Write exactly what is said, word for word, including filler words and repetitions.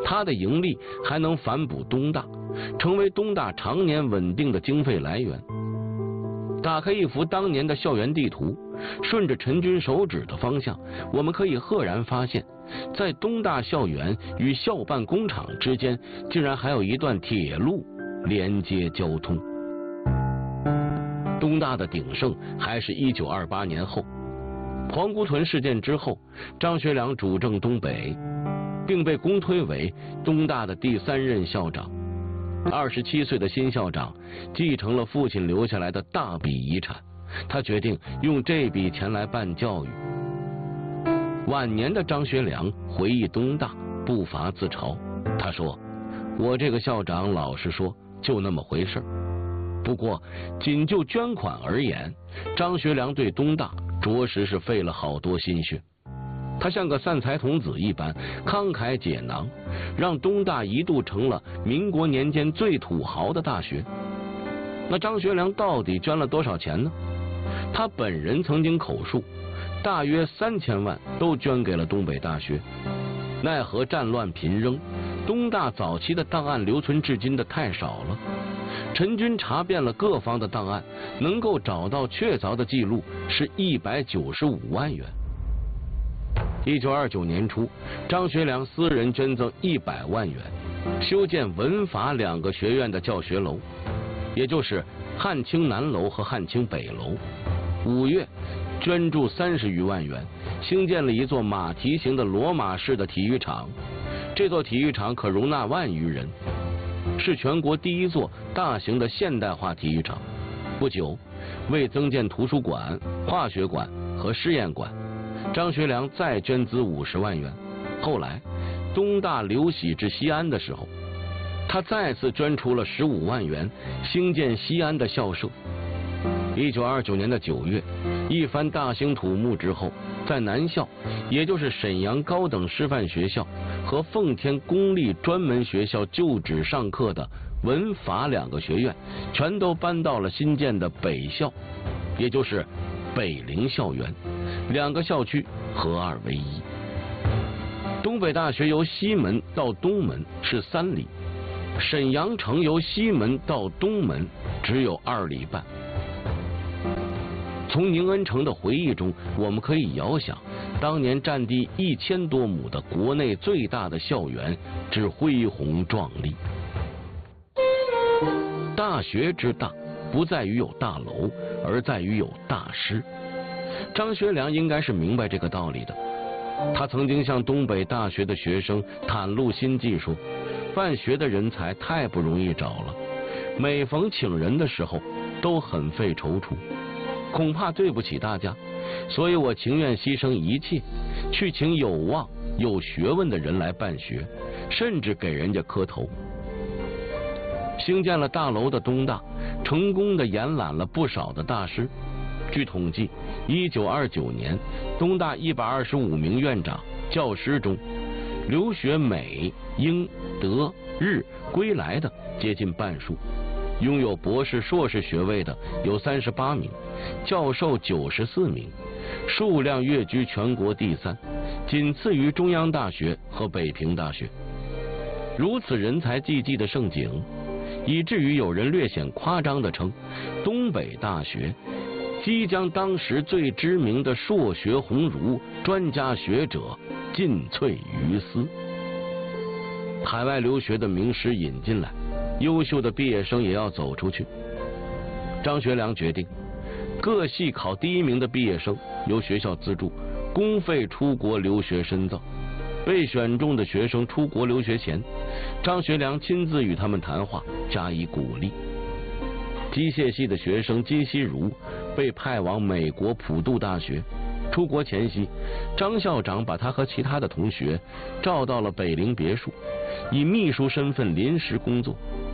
他的盈利还能反哺东大，成为东大常年稳定的经费来源。打开一幅当年的校园地图，顺着陈军手指的方向，我们可以赫然发现，在东大校园与校办工厂之间，竟然还有一段铁路连接交通。东大的鼎盛还是一九二八年后，黄姑屯事件之后，张学良主政东北，并被公推为东大的第三任校长。二十七岁的新校长继承了父亲留下来的大笔遗产，他决定用这笔钱来办教育。晚年的张学良回忆东大，不乏自嘲。他说：“我这个校长，老实说，就那么回事。”不过，仅就捐款而言，张学良对东大着实是费了好多心血。他像个散财童子一般慷慨解囊，让东大一度成了民国年间最土豪的大学。那张学良到底捐了多少钱呢？他本人曾经口述，大约三千万都捐给了东北大学。奈何战乱频仍，东大早期的档案留存至今的太少了。陈军查遍了各方的档案，能够找到确凿的记录是一百九十五万元。一九二九年初，张学良私人捐赠一百万元，修建文法两个学院的教学楼，也就是汉清南楼和汉清北楼。五月，捐助三十余万元，兴建了一座马蹄形的罗马式的体育场。这座体育场可容纳万余人，是全国第一座大型的现代化体育场。不久，为增建图书馆、化学馆和试验馆，张学良再捐资五十万元。后来，东大流徙至西安的时候，他再次捐出了十五万元，兴建西安的校舍。一九二九年的九月，一番大兴土木之后，在南校，也就是沈阳高等师范学校和奉天公立专门学校就职上课的文法两个学院，全都搬到了新建的北校，也就是北陵校园，两个校区合二为一。东北大学由西门到东门是三里，沈阳城由西门到东门只有二里半。从宁恩城的回忆中，我们可以遥想当年占地一千多亩的国内最大的校园之恢宏壮丽。大学之大，不在于有大楼，而在于有大师。张学良应该是明白这个道理的。他曾经向东北大学的学生袒露心迹说，办学的人才太不容易找了，每逢请人的时候都很费踌躇，恐怕对不起大家，所以我情愿牺牲一切，去请有望有学问的人来办学，甚至给人家磕头。兴建了大楼的东大，成功的延揽了不少的大师。据统计，一九二九年，东大一百二十五名院长、教师中，留学美、英、德、日归来的接近半数，拥有博士、硕士学位的有三十八名，教授九十四名，数量跃居全国第三，仅次于中央大学和北平大学。如此人才济济的盛景，以至于有人略显夸张地称，东北大学即将当时最知名的硕学鸿儒、专家学者尽瘁于斯。海外留学的名师引进来，优秀的毕业生也要走出去。张学良决定，各系考第一名的毕业生由学校资助，公费出国留学深造。被选中的学生出国留学前，张学良亲自与他们谈话，加以鼓励。机械系的学生金希儒被派往美国普渡大学，出国前夕，张校长把他和其他的同学召到了北陵别墅，以秘书身份临时工作。